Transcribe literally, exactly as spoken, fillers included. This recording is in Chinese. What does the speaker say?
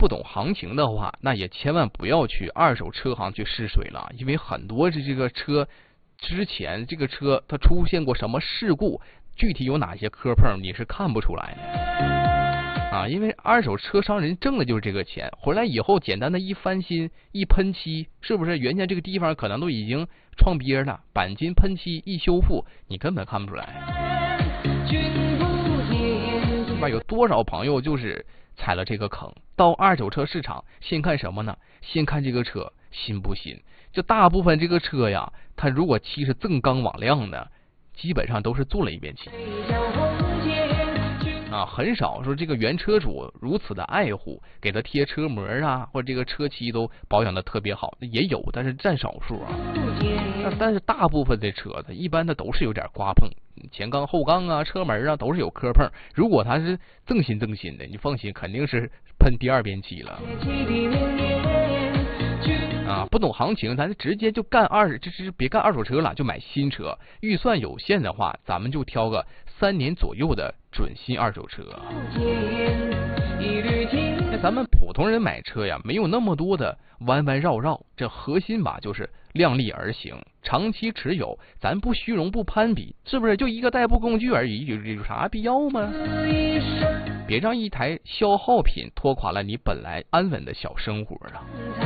不懂行情的话，那也千万不要去二手车行去试水了，因为很多这这个车之前这个车它出现过什么事故，具体有哪些磕碰，你是看不出来的啊。因为二手车商人挣的就是这个钱，回来以后简单的一翻新一喷漆，是不是原先这个地方可能都已经创鳖了，钣金喷漆一修复，你根本看不出来。是吧？有多少朋友就是踩了这个坑，到二手车市场先看什么呢？先看这个车新不新。就大部分这个车呀，它如果漆是锃钢网亮的，基本上都是做了一遍漆啊，很少说这个原车主如此的爱护，给他贴车膜啊，或者这个车漆都保养的特别好，也有，但是占少数啊。但是大部分的车子一般的都是有点刮碰，前杠后杠啊，车门啊都是有磕碰。如果它是锃新锃新的，你放心，肯定是喷第二遍漆了。啊，不懂行情，咱直接就干二，就是别干二手车了，就买新车。预算有限的话，咱们就挑个三年左右的准新二手车。那咱们普通人买车呀，没有那么多的弯弯绕绕，这核心吧就是量力而行，长期持有，咱不虚荣不攀比，是不是？就一个代步工具而已，有有啥必要吗？别让一台消耗品拖垮了你本来安稳的小生活啊！